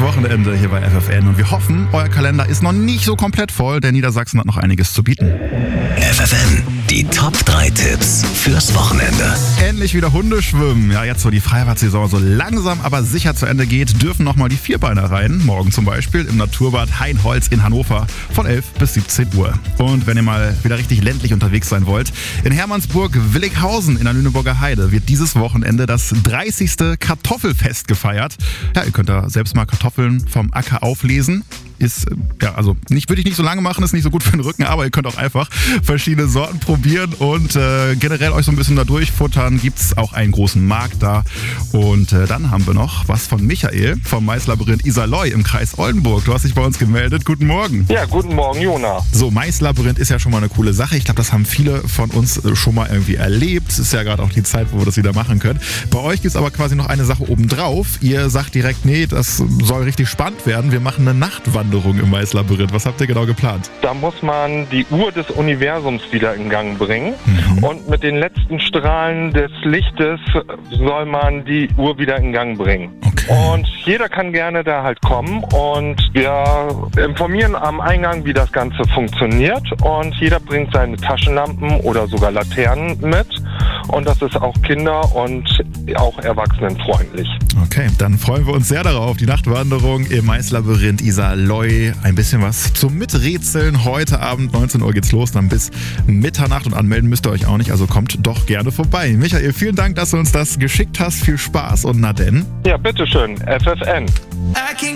Wochenende hier bei FFN und wir hoffen, euer Kalender ist noch nicht so komplett voll, denn Niedersachsen hat noch einiges zu bieten. FFN, die Top 3 Tipps fürs Wochenende. Endlich wieder Hundeschwimmen. Ja, jetzt wo die Freibad-Saison so langsam aber sicher zu Ende geht, dürfen nochmal die Vierbeiner rein. Morgen zum Beispiel im Naturbad Hainholz in Hannover von 11 bis 17 Uhr. Und wenn ihr mal wieder richtig ländlich unterwegs sein wollt, in Hermannsburg-Willighausen in der Lüneburger Heide wird dieses Wochenende das 30. Kartoffelfest gefeiert. Ja, ihr könnt da selbst mal Kartoffeln vom Acker auflesen. Ist, ja, also würde ich nicht so lange machen, ist nicht so gut für den Rücken, aber ihr könnt auch einfach verschiedene Sorten probieren und generell euch so ein bisschen da durchfuttern. Gibt's auch einen großen Markt da. Und dann haben wir noch was von Michael vom Maislabyrinth Iserlohn im Kreis Oldenburg. Du hast dich bei uns gemeldet. Guten Morgen. Ja, guten Morgen, Jona. So, Maislabyrinth ist ja schon mal eine coole Sache. Ich glaube, das haben viele von uns schon mal irgendwie erlebt. Es ist ja gerade auch die Zeit, wo wir das wieder machen können. Bei euch gibt's aber quasi noch eine Sache obendrauf. Ihr sagt direkt, nee, das soll richtig spannend werden. Wir machen eine Nachtwanderung im Maislabyrinth. Was habt ihr genau geplant? Da muss man die Uhr des Universums wieder in Gang bringen. Und mit den letzten Strahlen des Lichtes soll man die Uhr wieder in Gang bringen. Okay. Und jeder kann gerne da halt kommen und wir informieren am Eingang, wie das Ganze funktioniert und jeder bringt seine Taschenlampen oder sogar Laternen mit und das ist auch kinder- und auch erwachsenenfreundlich. Okay, dann freuen wir uns sehr darauf. Die Nachtwanderung im Maislabyrinth Iserlohn. Ein bisschen was zum Miträtseln. Heute Abend 19 Uhr geht's los, dann bis Mitternacht und anmelden müsst ihr euch auch nicht, also kommt doch gerne vorbei. Michael, vielen Dank, dass du uns das geschickt hast. Viel Spaß und na denn. Ja, bitteschön, FFN.